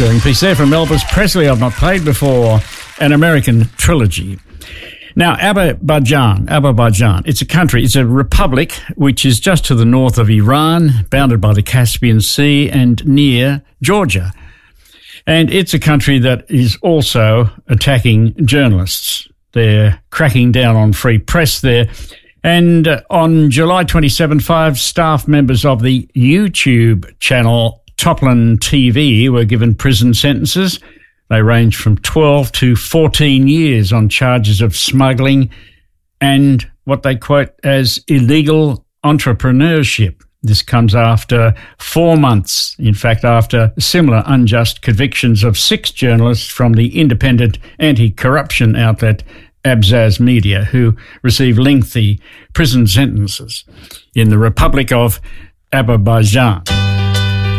stirring piece there from Elvis Presley, I've not played before, An American Trilogy. Now, Azerbaijan, it's a country, it's a republic which is just to the north of Iran, bounded by the Caspian Sea and near Georgia. And it's a country that is also attacking journalists. They're cracking down on free press there. And on July 27, 5 staff members of the YouTube channel Toplan TV were given prison sentences. They range from 12 to 14 years on charges of smuggling and what they quote as illegal entrepreneurship. This comes after 4 months, in fact, after similar unjust convictions of 6 journalists from the independent anti-corruption outlet Abzaz Media, who received lengthy prison sentences in the Republic of Azerbaijan.